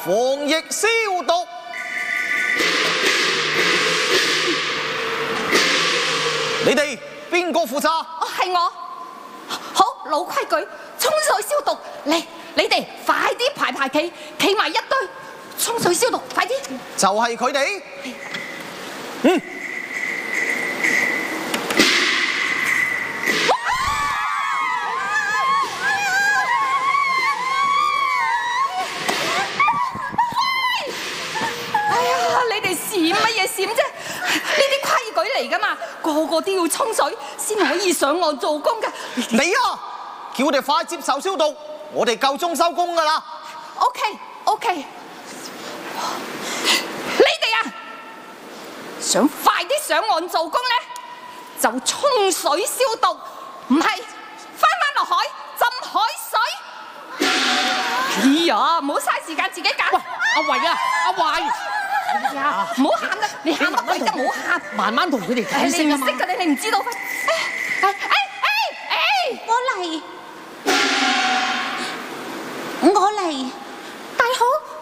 防疫消毒。你哋邊個負責？ 哦，係我。好，老規矩，沖水消毒。嚟，你哋快啲排企，企埋一堆，沖水消毒，快啲。 就係佢哋。嗯。 閃乜嘢閃啫？呢啲規矩嚟噶嘛，個個都要沖水先可以上岸做工噶。 你啊，叫我哋快接受消毒，我哋夠鐘收工噶啦。 OK， 你哋啊，想快啲上岸做工咧，就沖水消毒，唔係翻落海浸海水。哎呀，唔好嘥時間自己揀。 喂，阿維啊，阿維。 哎呀，唔好喊啦！你喊乜鬼啫？唔好喊， 慢慢同佢哋解釋啊嘛。 你唔識㗎，你唔知道。 我嚟，大好。